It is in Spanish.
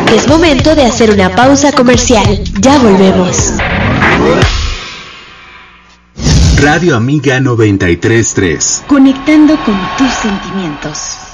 que es momento de hacer una pausa comercial. Ya volvemos. Radio Amiga 93.3. Conectando con tus sentimientos.